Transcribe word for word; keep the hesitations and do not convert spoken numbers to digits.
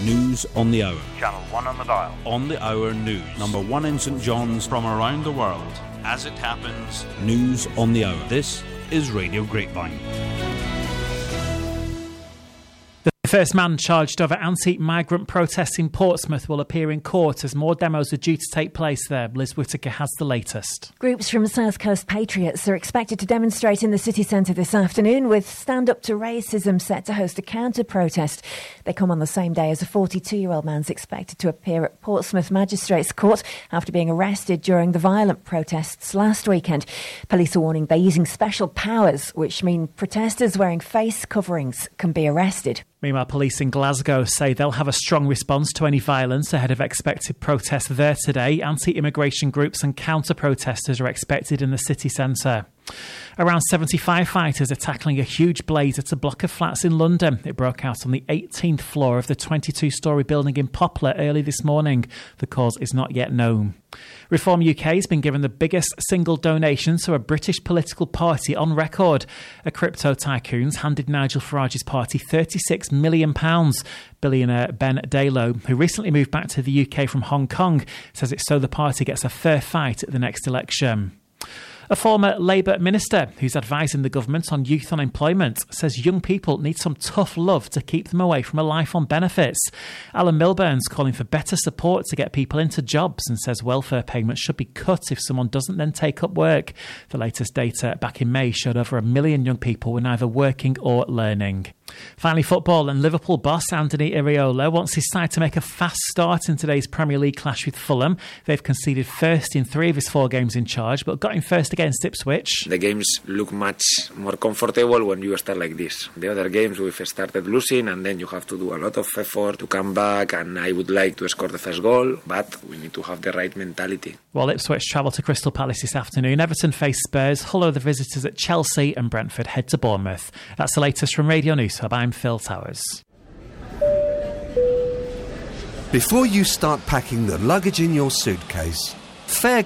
News on the Hour. Channel one on the dial. On the Hour News. Number one in St John's. From around the world. As it happens. News on the Hour. This is Radio Grapevine. The first man charged over anti-migrant protests in Portsmouth will appear in court as more demos are due to take place there. Liz Whittaker has the latest. Groups from South Coast Patriots are expected to demonstrate in the city centre this afternoon, with Stand Up to Racism set to host a counter-protest. They come on the same day as a forty-two-year-old man's expected to appear at Portsmouth Magistrates Court after being arrested during the violent protests last weekend. Police are warning they're using special powers, which mean protesters wearing face coverings can be arrested. Meanwhile, police in Glasgow say they'll have a strong response to any violence ahead of expected protests there today. Anti-immigration groups and counter-protesters are expected in the city centre. Around seventy firefighters are tackling a huge blaze at a block of flats in London. It broke out on the eighteenth floor of the twenty-two-storey building in Poplar early this morning. The cause is not yet known. Reform U K has been given the biggest single donation to a British political party on record. A crypto tycoon's handed Nigel Farage's party thirty-six million pounds. Billionaire Ben Daylow, who recently moved back to the U K from Hong Kong, says it's so the party gets a fair fight at the next election. A former Labour minister who's advising the government on youth unemployment says young people need some tough love to keep them away from a life on benefits. Alan Milburn's calling for better support to get people into jobs and says welfare payments should be cut if someone doesn't then take up work. The latest data back in May showed over a million young people were neither working or learning. Finally, football, and Liverpool boss Anthony Iraola wants his side to make a fast start in today's Premier League clash with Fulham. They've conceded first in three of his four games in charge, but got in first against Ipswich. The games look much more comfortable when you start like this. The other games we've started losing, and then you have to do a lot of effort to come back, and I would like to score the first goal, but we need to have the right mentality. While Ipswich travel to Crystal Palace this afternoon, Everton face Spurs, Hull are the visitors at Chelsea, and Brentford head to Bournemouth. That's the latest from Radio News Hub. I'm Phil Towers. Before you start packing the luggage in your suitcase, fair